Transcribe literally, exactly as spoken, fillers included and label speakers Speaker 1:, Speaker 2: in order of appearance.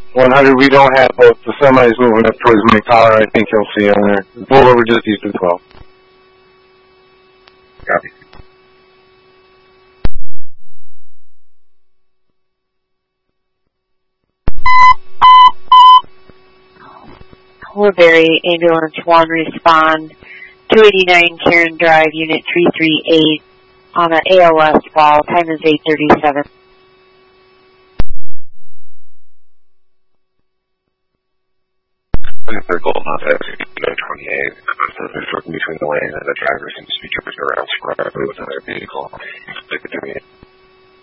Speaker 1: one hundred, we don't have both. The semi's moving up towards my collar. I think you'll see on there. Pull over just east of twelve.
Speaker 2: Copy.
Speaker 3: Woodbury, Ambulance one, respond. two eighty-nine Karen Drive, Unit three three eight, on an A L S fall. Time is eight thirty-seven.
Speaker 2: Third goal, not that twenty-eight. There's working between the lanes and the driver seems to be jumping around scrubbing with another vehicle.